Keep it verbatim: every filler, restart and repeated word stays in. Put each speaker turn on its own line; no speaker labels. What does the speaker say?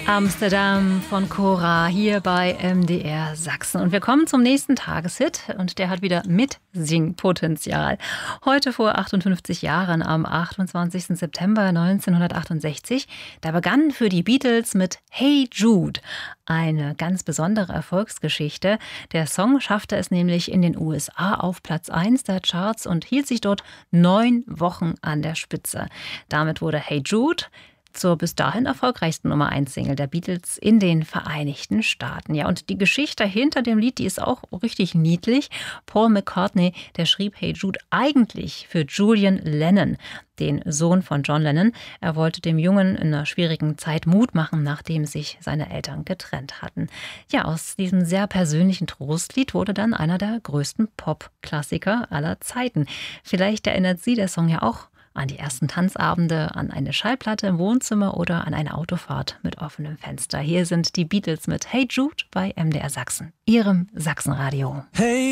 Amsterdam von Cora hier bei M D R Sachsen. Und wir kommen zum nächsten Tageshit und der hat wieder Mitsingpotenzial. Heute vor achtundfünfzig Jahren, am achtundzwanzigsten September neunzehnhundertachtundsechzig, da begann für die Beatles mit Hey Jude eine ganz besondere Erfolgsgeschichte. Der Song schaffte es nämlich in den U S A auf Platz eins der Charts und hielt sich dort neun Wochen an der Spitze. Damit wurde Hey Jude zur bis dahin erfolgreichsten Nummer eins Single der Beatles in den Vereinigten Staaten. Ja, und die Geschichte hinter dem Lied, die ist auch richtig niedlich. Paul McCartney, der schrieb Hey Jude eigentlich für Julian Lennon, den Sohn von John Lennon. Er wollte dem Jungen in einer schwierigen Zeit Mut machen, nachdem sich seine Eltern getrennt hatten. Ja, aus diesem sehr persönlichen Trostlied wurde dann einer der größten Pop-Klassiker aller Zeiten. Vielleicht erinnert Sie der Song ja auch an die ersten Tanzabende, an eine Schallplatte im Wohnzimmer oder an eine Autofahrt mit offenem Fenster. Hier sind die Beatles mit Hey Jude bei M D R Sachsen, Ihrem Sachsenradio.
Hey